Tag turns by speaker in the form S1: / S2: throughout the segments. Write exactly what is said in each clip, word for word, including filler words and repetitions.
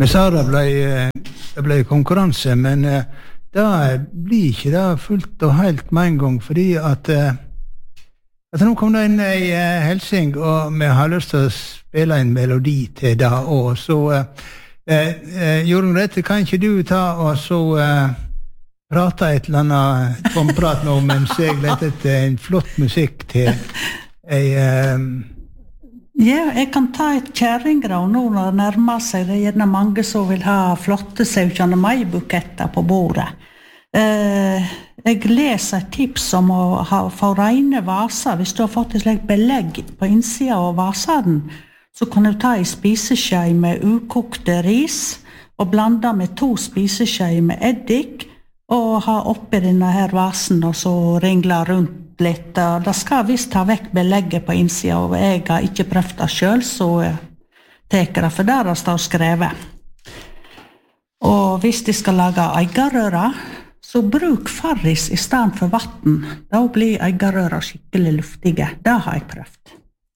S1: Vi sa det ble, det ble konkurranse, men det blir ikke det fullt og helt med en gang, fordi at, at nå kom det inn i Helsing, og vi har lyst til å spille en melodi til det, og så eh, Jorunn Grete, kan ikke du ta og så eh, prate et eller annet tomprat nå, mens jeg lette etter en flott musikk til ei eh,
S2: Ja, jeg kan ta et kjæringrav nå når det nærmer seg. Det er gjerne mange som vil ha flotte syvogtjuende mai-buketter på bordet. Eh, jeg leser et tips om å ha, få rene vaser. Hvis du har fått et slikt belegg på innsida av vasen, så kan du ta en spiseskje med ukokte ris og blande med to spiseskje med eddik og ha oppi denne her vasen og så ringle rundt litt. Det skal visst ta vekk belegget på innsida, og jeg har ikke prøvd det selv, så teker det for der det står skrevet. Og hvis de skal lage eggerøra, så bruk farris i stedet for vatten. Da blir eggerøra skikkelig luftige. Det har jeg prøvd.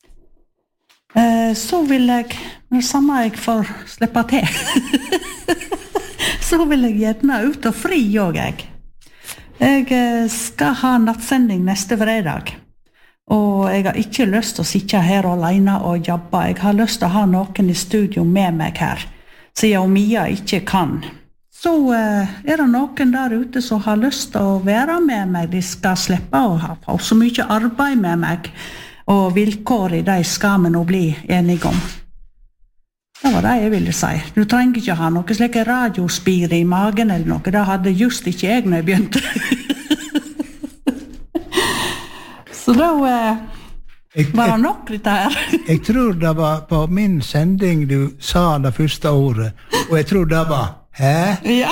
S2: Så vil jeg, når samme jeg får slippe til, så vil jeg gjerne ut og fri også, jeg. Jeg skal ha nattsending neste fredag, og jeg har ikke lyst til å sitte her alene og jobbe. Jeg har lyst til å ha noen i studio med meg her, siden Mia ikke kan. Så er det noen der ute som har lyst til å være med meg. De skal slippe å ha få så mye arbeid med meg, og vilkår i de skal vi nå bli enige om. Det var det jeg ville si. Du trenger ikke ha noe slik radiospir i magen eller noe. Det hadde just ikke jeg når jeg begynte. Så da eh, var det nok litt her.
S1: Jeg tror det var på min sending du sa det første ordet, og jeg tror det var hæ?
S2: Ja.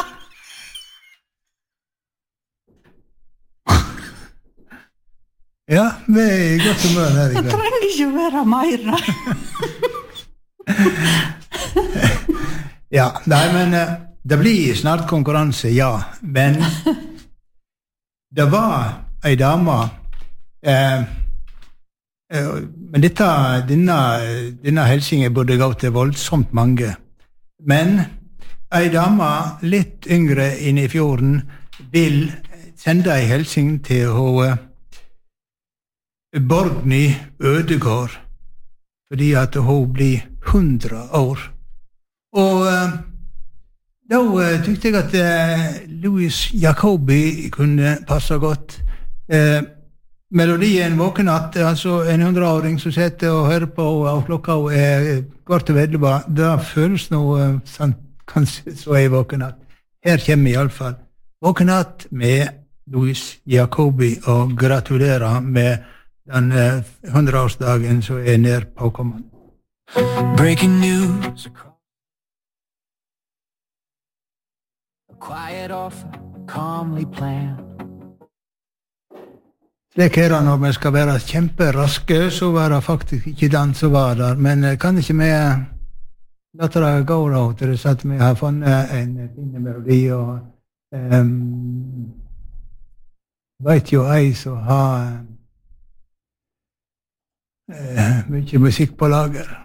S1: Ja, vi er i godt humør her i kveld.
S2: Det trenger ikke være mer da.
S1: Ja, nei, men det blir snart konkurranse, ja, men det var ei dame eh, eh, men dette, denne, denne helsingen burde gå til voldsomt mange, men ei dame litt yngre inne i fjorden vil sende ei helsing til hun Borgny Ødegård, fordi at hun blir hundra år. Og uh, da uh, tykte jeg at uh, Louis Jacobi kunne passe godt. Uh, melodien Våkenatt, altså en hundreåring som sitter og hører på, og klokka er kvart og vedleva, da føles noe uh, sant, kanskje så er Våkenatt. Her kommer i alle fall Våkenatt med Louis Jacobi, og gratulerer med den uh, hundreårsdagen som er nær påkommende.
S3: Breaking news across a quiet offer, calmly planned.
S1: Slik er det når vi skal være kjemperaske, så var det faktisk ikke den som var der, men kan ikke vi la det gå da til det at vi har funnet en fin melodi, og um, vet jo ei som har uh, mye musikk på lager.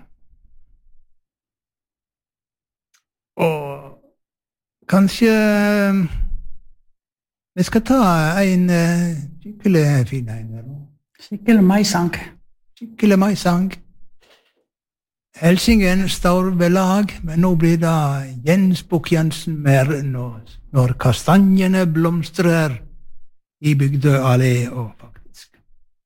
S1: Og kanskje vi skal ta en uh, skikkelig fin en her.
S2: Skikkelig maisang.
S1: Skikkelig maisang. Helsingen står ved lag, men nå blir det Jens Bukk-Jensen med når, når kastanjene blomstrer i Bygdø allé og